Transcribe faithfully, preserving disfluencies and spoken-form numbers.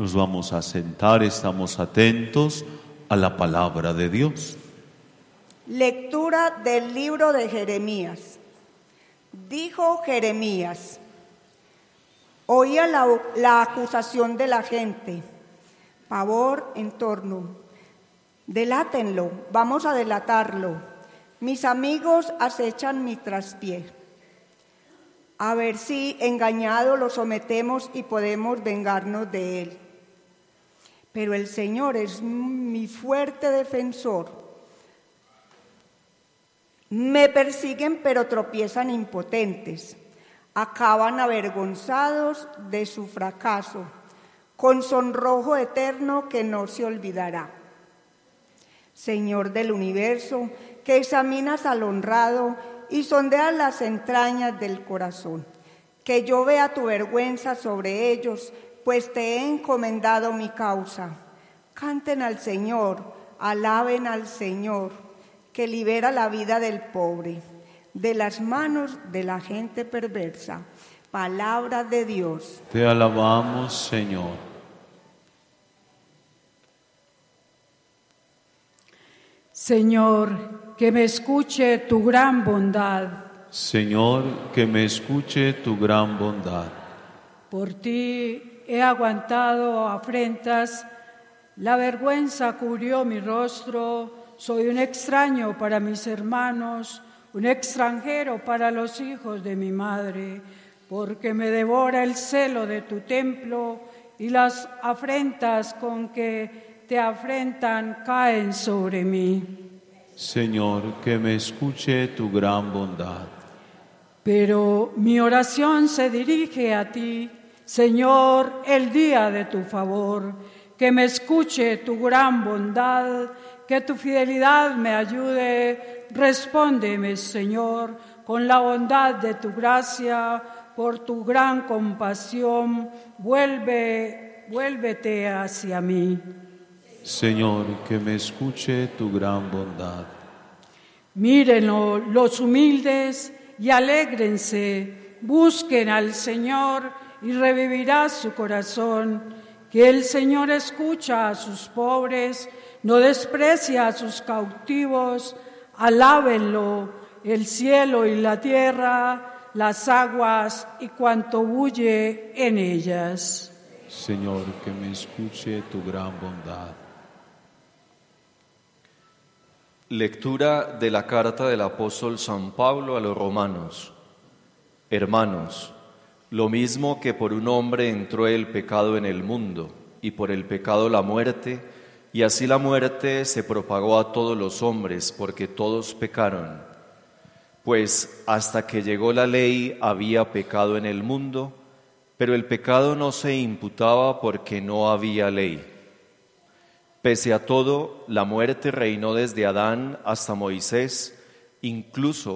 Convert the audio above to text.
Nos vamos a sentar, estamos atentos a la palabra de Dios. Lectura del libro de Jeremías. Dijo Jeremías: oía la, la acusación de la gente, pavor en torno. Delátenlo, vamos a delatarlo. Mis amigos acechan mi traspié. A ver si engañado lo sometemos y podemos vengarnos de él. Pero el Señor es mi fuerte defensor. Me persiguen, pero tropiezan impotentes. Acaban avergonzados de su fracaso, con sonrojo eterno que no se olvidará. Señor del universo, que examinas al honrado y sondeas las entrañas del corazón, que yo vea tu vergüenza sobre ellos, pues te he encomendado mi causa. Canten al Señor, alaben al Señor, que libera la vida del pobre, de las manos de la gente perversa. Palabra de Dios. Te alabamos, Señor. Señor, que me escuche tu gran bondad. Señor, que me escuche tu gran bondad. Por ti he aguantado afrentas, la vergüenza cubrió mi rostro, soy un extraño para mis hermanos, un extranjero para los hijos de mi madre, porque me devora el celo de tu templo y las afrentas con que te afrentan caen sobre mí. Señor, que me escuche tu gran bondad. Pero mi oración se dirige a ti, Señor, el día de tu favor, que me escuche tu gran bondad, que tu fidelidad me ayude. Respóndeme, Señor, con la bondad de tu gracia, por tu gran compasión, vuelve, vuélvete hacia mí. Señor, que me escuche tu gran bondad. Mírenlo los humildes y alégrense, busquen al Señor y revivirá su corazón. Que el Señor escucha a sus pobres, no desprecia a sus cautivos. Alábenlo el cielo y la tierra, las aguas y cuanto bulle en ellas. Señor, que me escuche tu gran bondad. Lectura de la carta del apóstol San Pablo a los romanos. Hermanos, lo mismo que por un hombre entró el pecado en el mundo, y por el pecado la muerte, y así la muerte se propagó a todos los hombres, porque todos pecaron. Pues hasta que llegó la ley había pecado en el mundo, pero el pecado no se imputaba porque no había ley. Pese a todo, la muerte reinó desde Adán hasta Moisés, incluso